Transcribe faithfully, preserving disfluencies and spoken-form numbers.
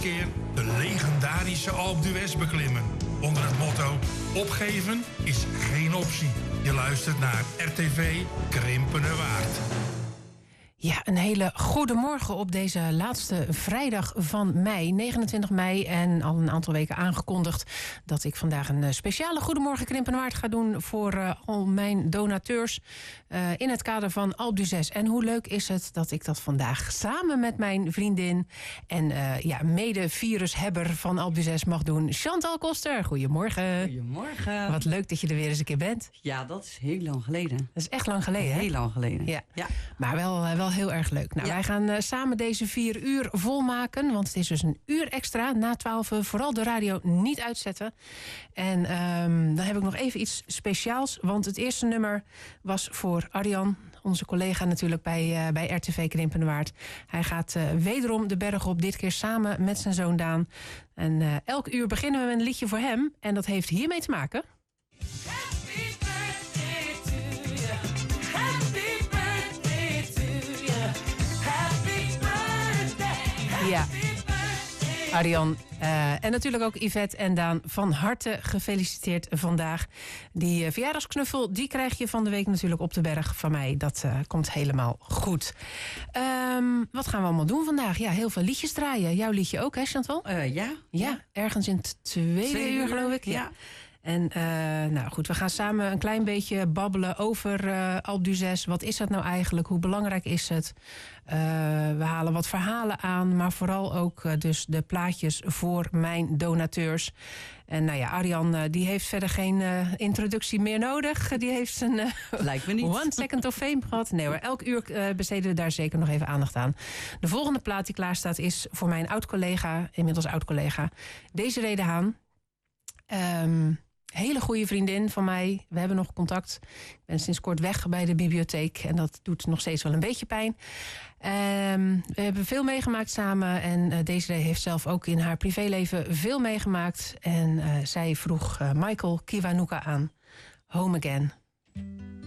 keer de legendarische Alpe d'Huez beklimmen. Onder het motto: opgeven is geen optie. Je luistert naar R T V Krimpenerwaard. Ja, een hele goede morgen op deze laatste vrijdag van mei, negenentwintig mei. En al een aantal weken aangekondigd dat ik vandaag een speciale Goedemorgen Krimpenerwaard ga doen voor uh, al mijn donateurs uh, in het kader van Alpe d'Huez. En hoe leuk is het dat ik dat vandaag samen met mijn vriendin en uh, ja, mede-virushebber van Alpe d'Huez mag doen, Chantal Koster. Goedemorgen. Goedemorgen. Wat leuk dat je er weer eens een keer bent. Ja, dat is heel lang geleden. Dat is echt lang geleden, hè? Heel lang geleden. Ja, ja. Maar wel, uh, wel heel erg leuk. Nou, ja. Wij gaan uh, samen deze vier uur volmaken. Want het is dus een uur extra. Na twaalf vooral de radio niet uitzetten. En um, dan heb ik nog even iets speciaals. Want het eerste nummer was voor Arjan, onze collega natuurlijk bij, uh, bij R T V Krimpenerwaard. Hij gaat uh, wederom de berg op. Dit keer samen met zijn zoon Daan. En uh, elk uur beginnen we met een liedje voor hem. En dat heeft hiermee te maken. Ja, Arjan uh, en natuurlijk ook Yvette en Daan, van harte gefeliciteerd vandaag. Die uh, verjaardagsknuffel, die krijg je van de week natuurlijk op de berg van mij. Dat uh, komt helemaal goed. Um, wat gaan we allemaal doen vandaag? Ja, heel veel liedjes draaien. Jouw liedje ook, hè Chantal? Uh, ja. Ja, ergens in het tweede Tweede uur, uur, geloof ik. ja. ja. En uh, nou goed, we gaan samen een klein beetje babbelen over uh, Alpe d'Huez. Wat is dat nou eigenlijk? Hoe belangrijk is het? Uh, we halen wat verhalen aan, maar vooral ook uh, dus de plaatjes voor mijn donateurs. En nou ja, Arjan uh, die heeft verder geen uh, introductie meer nodig. Die heeft zijn uh, Lijkt me niet. one second of fame gehad. Nee hoor, elk uur uh, besteden we daar zeker nog even aandacht aan. De volgende plaat die klaar staat is voor mijn oud-collega, inmiddels oud-collega, Desiree de Haan. Um, Hele goede vriendin van mij. We hebben nog contact. Ik ben sinds kort weg bij de bibliotheek. En dat doet nog steeds wel een beetje pijn. Um, we hebben veel meegemaakt samen. En uh, Desiree heeft zelf ook in haar privéleven veel meegemaakt. En uh, zij vroeg uh, Michael Kiwanuka aan. Home Again.